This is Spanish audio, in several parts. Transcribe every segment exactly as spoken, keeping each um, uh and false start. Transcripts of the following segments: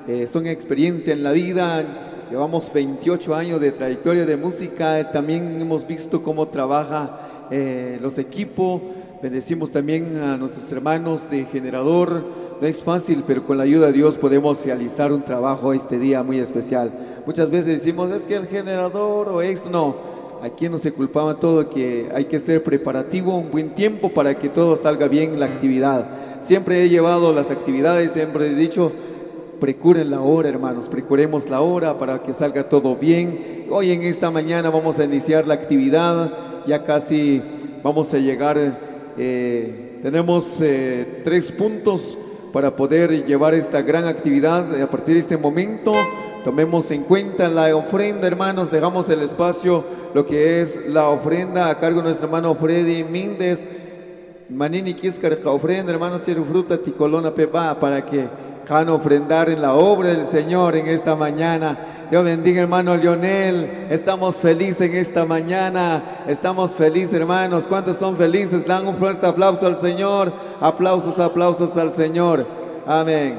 eh, son experiencia en la vida. Llevamos veintiocho años de trayectoria de música. También hemos visto cómo trabaja eh, los equipos. Bendecimos también a nuestros hermanos de Generador. No es fácil, pero con la ayuda de Dios podemos realizar un trabajo este día muy especial. Muchas veces decimos, es que el Generador o esto, no. Aquí no se culpaba todo, que hay que ser preparativo, un buen tiempo para que todo salga bien la actividad. Siempre he llevado las actividades, siempre he dicho, procuren la hora, hermanos, procuremos la hora para que salga todo bien. Hoy en esta mañana vamos a iniciar la actividad, ya casi vamos a llegar, eh, tenemos eh, tres puntos para poder llevar esta gran actividad. A partir de este momento, tomemos en cuenta la ofrenda, hermanos, dejamos el espacio, lo que es la ofrenda a cargo de nuestro hermano Freddy Míndez, Manini Quiscarca, ofrenda, hermanos, Cierro Fruta, Ticolona Pepa, para que van a ofrendar en la obra del Señor en esta mañana. Dios bendiga, hermano Lionel. Estamos felices en esta mañana. Estamos felices, hermanos. ¿Cuántos son felices? Dan un fuerte aplauso al Señor. Aplausos, aplausos al Señor. Amén.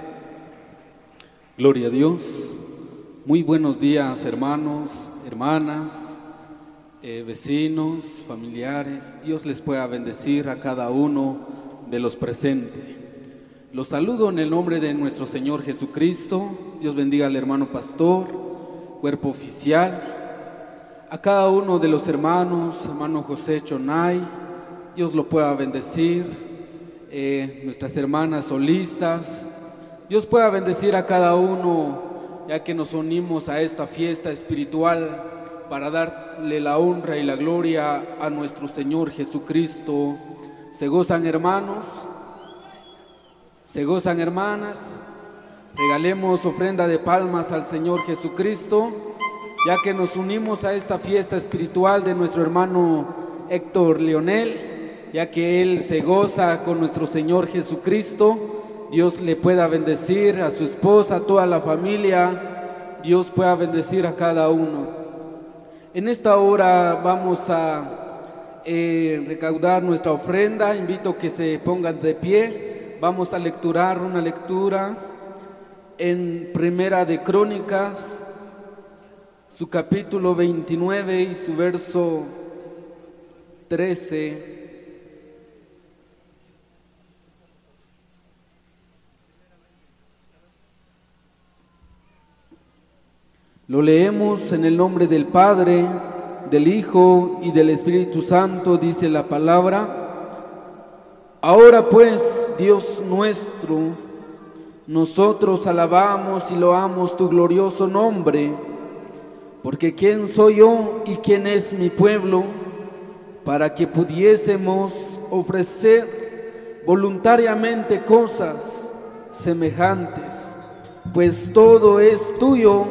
Gloria a Dios. Muy buenos días, hermanos, hermanas, eh, vecinos, familiares. Dios les pueda bendecir a cada uno de los presentes. Los saludo en el nombre de nuestro Señor Jesucristo. Dios bendiga al hermano pastor, cuerpo oficial, a cada uno de los hermanos, hermano José Chonay, Dios lo pueda bendecir, eh, nuestras hermanas solistas, Dios pueda bendecir a cada uno, ya que nos unimos a esta fiesta espiritual para darle la honra y la gloria a nuestro Señor Jesucristo. ¿Se gozan, hermanos? ¿Se gozan, hermanas? Regalemos ofrenda de palmas al Señor Jesucristo, ya que nos unimos a esta fiesta espiritual de nuestro hermano Héctor Leonel, ya que él se goza con nuestro Señor Jesucristo. Dios le pueda bendecir a su esposa, a toda la familia. Dios pueda bendecir a cada uno. En esta hora vamos a eh, recaudar nuestra ofrenda. Invito que se pongan de pie. Vamos a lecturar una lectura en Primera de Crónicas, su capítulo veintinueve y su verso trece. Lo leemos en el nombre del Padre, del Hijo y del Espíritu Santo, dice la palabra. Ahora pues, Dios nuestro, nosotros alabamos y loamos tu glorioso nombre, porque ¿quién soy yo y quién es mi pueblo para que pudiésemos ofrecer voluntariamente cosas semejantes? Pues todo es tuyo